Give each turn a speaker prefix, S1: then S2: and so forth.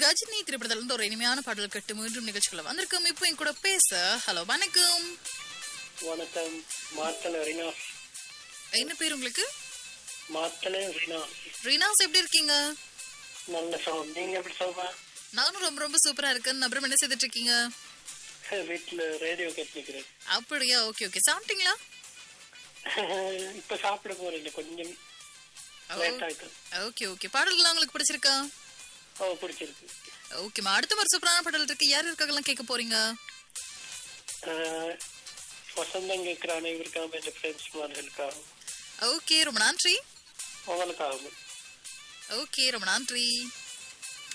S1: கஜினி திரைப்படத்துல இருந்து ஒரு இனிமையான பாடல் கட்டு மீண்டும் நிகழ்ச்சிகளை வந்திருக்கும். இப்போ என் கூட பேச ஹலோ வணக்கம்.
S2: வணக்கம். மாத்தல ரீனா.
S1: என்ன பேர் உங்களுக்கு?
S2: மாத்தல ரீனா.
S1: ரீனாஸ் எப்படி இருக்கீங்க?
S2: நல்ல சவுண்ட். நீங்க எப்படி சொல்றா?
S1: நானும் ரொம்ப ரொம்ப சூப்பரா இருக்கேன். அப்புறம் என்ன செய்துட்டு இருக்கீங்க?
S2: வீட்டுல ரேடியோ கேட்டுக்கிறேன்.
S1: அப்படியா? Okay okay. சாப்பிட்டீங்களா?
S2: இப்ப சாப்பிட போறேன், கொஞ்சம் லேட் ஆயிட்டு.
S1: Okay okay. பாடல்கள்லாம் உங்களுக்கு பிடிச்சிருக்கா?
S2: பிடிச்சிருக்கு.
S1: ஓகேமா. அடுத்த ஒரு சூப்பரான பாடல் இருக்கு. யார் இருக்காங்கலாம் கேட்க போறீங்க?
S2: வசந்தம் கேட்கிற அனைவருக்காக, என் ஃப்ரெண்ட்ஸ் மார்களுக்காக.
S1: ஓகே, ரொம்ப நன்றி.
S2: உங்களுக்காக.
S1: ஓகே, ரொம்ப நன்றி.